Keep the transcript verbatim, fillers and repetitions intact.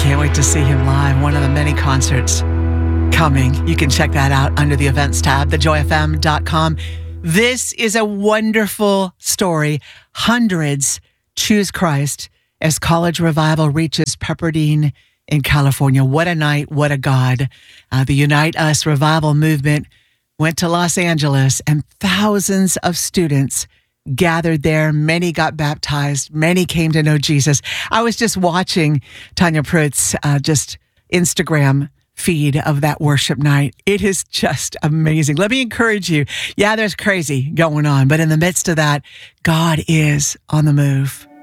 can't wait to see him live. One of the many concerts coming. You can check that out under the events tab, the joy f m dot com. This is a wonderful story. Hundreds choose Christ as College Revival reaches Pepperdine in California. What a night, what a God. Uh, the Unite Us Revival movement went to Los Angeles, and thousands of students gathered there. Many got baptized. Many came to know Jesus. I was just watching Tanya Pruitt's uh, just Instagram feed of that worship night. It is just amazing. Let me encourage you. Yeah, there's crazy going on, but in the midst of that, God is on the move.